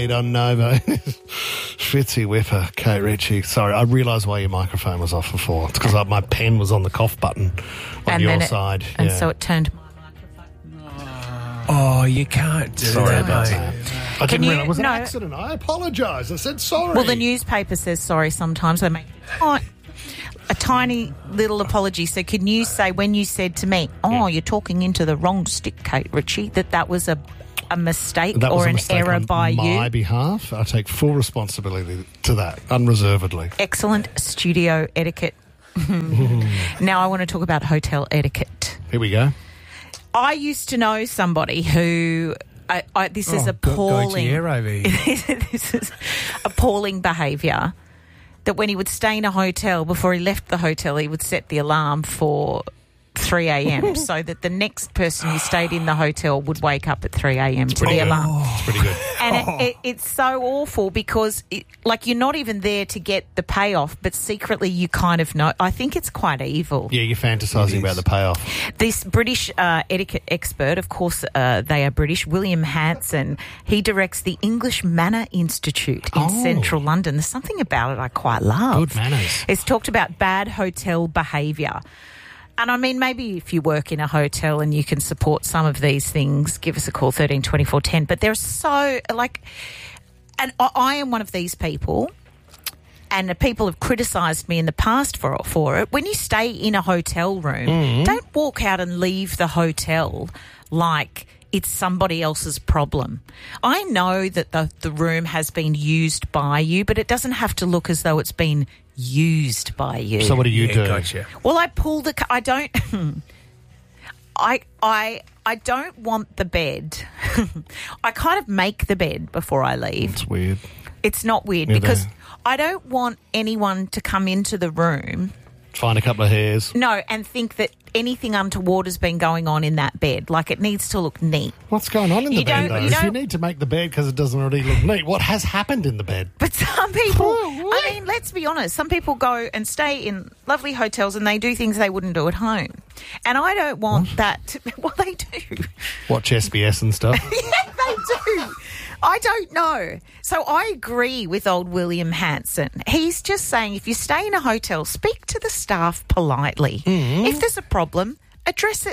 On Nova. Fitzy Whipper, Kate Ritchie. Sorry, I realised why your microphone was off before. It's because my pen was on the cough button on your side. And so it turned my microphone. Oh, you can't do Sorry that, about mate. that. I didn't realise it was an accident. I apologise. I said sorry. Well, the newspaper says sorry sometimes. They make a tiny little apology. So can you say, when you said to me, you're talking into the wrong stick, Kate Ritchie, that was a mistake or an error by you? On my behalf, I take full responsibility to that, unreservedly. Excellent studio etiquette. Now I want to talk about hotel etiquette. Here we go. I used to know somebody who... this is appalling. This is appalling behaviour. That when he would stay in a hotel, before he left the hotel, he would set the alarm for 3 a.m. so that the next person who stayed in the hotel would wake up at 3 a.m. to the alarm. It's pretty good. And it's so awful because, you're not even there to get the payoff, but secretly you kind of know. I think it's quite evil. Yeah, you're fantasising about the payoff. This British etiquette expert, of course they are British, William Hanson, he directs the English Manor Institute in central London. There's something about it I quite love. Good manners. It's talked about bad hotel behaviour. And I mean, maybe if you work in a hotel and you can support some of these things, give us a call, 13 24 10. But they're so, and I am one of these people, and the people have criticised me in the past for it. When you stay in a hotel room, don't walk out and leave the hotel like it's somebody else's problem. I know that the room has been used by you, but it doesn't have to look as though it's been used by you. So what do you do? Gotcha. Well, I pull the... I don't... I don't want the bed. I kind of make the bed before I leave. It's weird. It's not weird because I don't want anyone to come into the room... Find a couple of hairs. No, and think that anything untoward's been going on in that bed. Like, it needs to look neat. What's going on in the bed, though? If you need to make the bed because it doesn't already look neat, what has happened in the bed? But some people, I mean, let's be honest, some people go and stay in lovely hotels and they do things they wouldn't do at home. And I don't want that. Well, they do. Watch SBS and stuff? Yeah, they do. I don't know. So I agree with old William Hanson. He's just saying if you stay in a hotel, speak to the staff politely. If there's a problem, address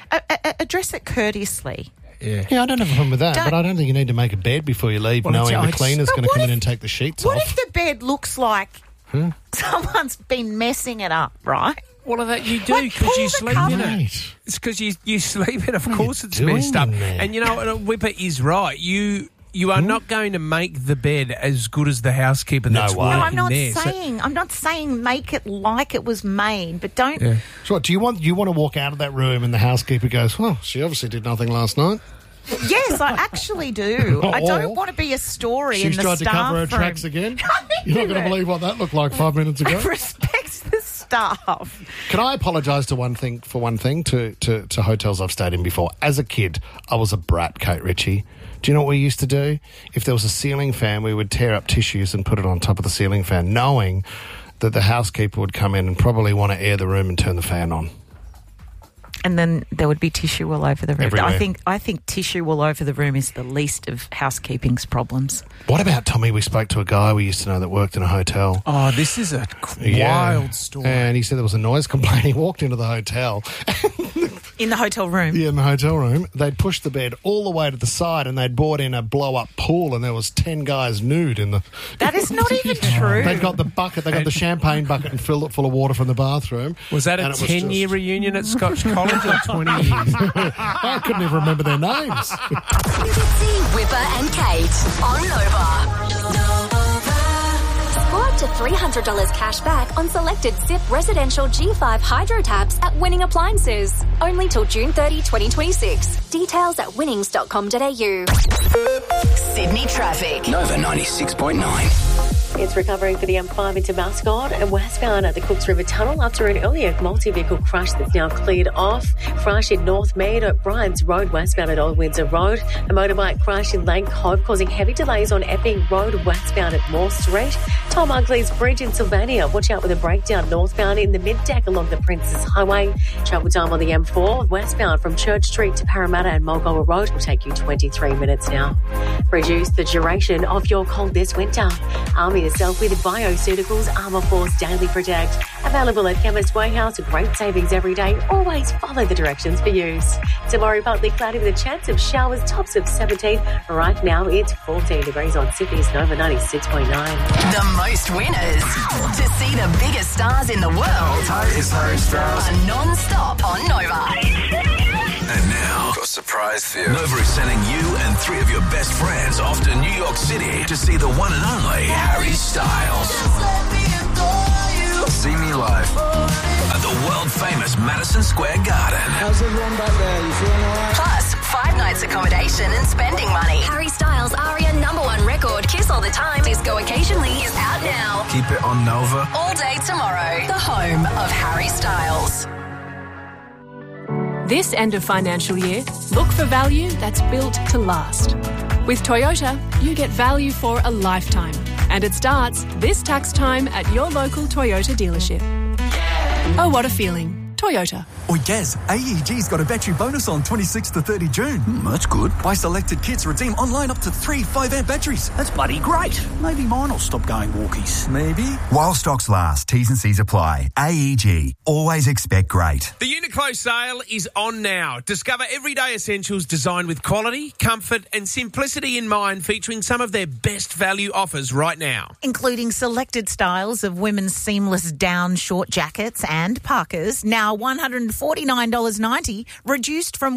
it courteously. Yeah, I don't have a problem with that, but I don't think you need to make a bed before you leave, knowing the cleaner's going to come in and take the sheets off. What if the bed looks like someone's been messing it up, right? What of that you do because you sleep in it. It's because you sleep in it. Of course it's messed up. And, Whipper is right. You are not going to make the bed as good as the housekeeper that's working there. No, I'm not saying make it like it was made, but don't... Yeah. So what, do you want to walk out of that room and the housekeeper goes, well, she obviously did nothing last night? Yes, I actually do. I don't want to be a story in the staff room. She's tried to cover her tracks again? You're not going to believe what that looked like 5 minutes ago. Respect the staff. Can I apologise to one thing to hotels I've stayed in before? As a kid, I was a brat, Kate Ritchie. Do you know what we used to do? If there was a ceiling fan, we would tear up tissues and put it on top of the ceiling fan, knowing that the housekeeper would come in and probably want to air the room and turn the fan on. And then there would be tissue all over the room. Everywhere. I think tissue all over the room is the least of housekeeping's problems. What about, Tommy, we spoke to a guy we used to know that worked in a hotel. Oh, this is a wild story. And he said there was a noise complaint. He walked into the hotel. In the hotel room? Yeah, in the hotel room. They'd pushed the bed all the way to the side and they'd brought in a blow-up pool and there was 10 guys nude in the... That is not even true. They got the bucket, they got the champagne bucket and filled it full of water from the bathroom. Was that a 10-year reunion at Scotch College or 20 years? I couldn't even remember their names. Fitzy, Whipper and Kate on Nova. Score up to $300 cash back on selected SIP residential G5 hydro taps at Winning Appliances. Only till June 30, 2026. Details at winnings.com.au. Sydney traffic. Nova 96.9. It's recovering for the M5 into Mascot and westbound at the Cooks River Tunnel after an earlier multi-vehicle crash that's now cleared off. Crash in North Mead at Bryant's Road westbound at Old Windsor Road. A motorbike crash in Lane Cove causing heavy delays on Epping Road westbound at Moore Street. Tom Ugley's Bridge in Sylvania. Watch out with a breakdown northbound in the mid-deck along the Princes Highway. Travel time on the M4 westbound from Church Street to Parramatta and Mulgoa Road will take you 23 minutes now. Reduce the duration of your cold this winter. Arm yourself with Bioceuticals Armour Force Daily Protect. Available at Chemist Warehouse. Great savings every day. Always follow the directions for use. Tomorrow, partly cloudy with a chance of showers, tops of 17. Right now, it's 14 degrees on Sydney's Nova 96.9. The most winners to see the biggest stars in the world are non-stop on Nova. And now, for a surprise for you, Nova is sending you and 3 of your best friends off to New York City to see the one and only Harry Styles. See me live at the world-famous Madison Square Garden. How's everyone back there? You feeling all right? Plus, 5 nights accommodation and spending money. Harry Styles' ARIA #1 record, Kiss All the Time, Disco Occasionally, is out now. Keep it on Nova. All day tomorrow, the home of Harry Styles. This end of financial year, look for value that's built to last. With Toyota, you get value for a lifetime. And it starts this tax time at your local Toyota dealership. Oh, what a feeling. Toyota. Oi, Gaz, AEG's got a battery bonus on 26th to 30 June. That's good. Buy selected kits, redeem online up to 3 5-amp batteries. That's bloody great. Maybe mine will stop going walkies. Maybe. While stocks last, T's and C's apply. AEG. Always expect great. The Uniqlo sale is on now. Discover everyday essentials designed with quality, comfort and simplicity in mind, featuring some of their best value offers right now. Including selected styles of women's seamless down short jackets and parkas, now $149.90, reduced from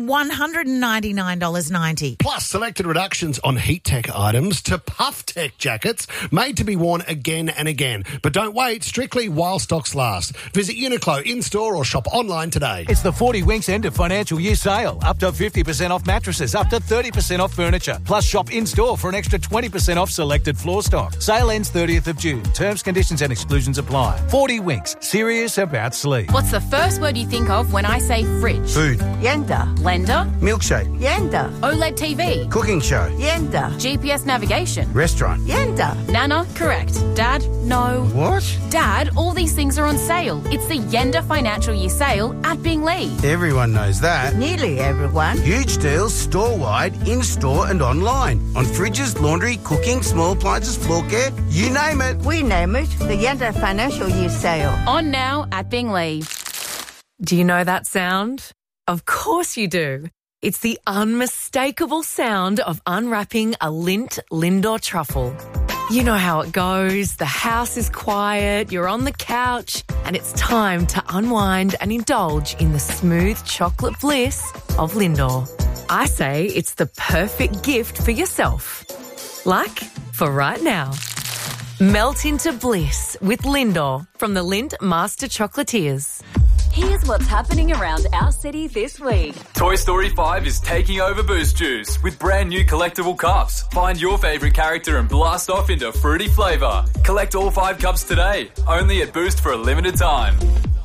$199.90. Plus, selected reductions on heat tech items to puff tech jackets made to be worn again and again. But don't wait, strictly while stocks last. Visit Uniqlo in-store or shop online today. It's the 40 Winks end of financial year sale. Up to 50% off mattresses, up to 30% off furniture. Plus, shop in-store for an extra 20% off selected floor stock. Sale ends 30th of June. Terms, conditions and exclusions apply. 40 Winks. Serious about sleep. What's the first word you think of when I say fridge? Food. Yenda. Blender. Milkshake. Yenda. OLED TV. Cooking show. Yenda. GPS navigation. Restaurant. Yenda. Nana, correct. Dad, no. What? Dad, all these things are on sale. It's the Yenda financial year sale at Binglee. Everyone knows that. Nearly everyone. Huge deals store-wide, in-store and online. On fridges, laundry, cooking, small appliances, floor care, you name it. We name it the Yenda financial year sale. On now at Binglee. Do you know that sound? Of course you do. It's the unmistakable sound of unwrapping a Lindt Lindor truffle. You know how it goes. The house is quiet, you're on the couch, and it's time to unwind and indulge in the smooth chocolate bliss of Lindor. I say it's the perfect gift for yourself. Like for right now. Melt into bliss with Lindor from the Lindt Master Chocolatiers. Here's what's happening around our city this week. Toy Story 5 is taking over Boost Juice with brand new collectible cups. Find your favourite character and blast off into fruity flavour. Collect all 5 cups today, only at Boost for a limited time.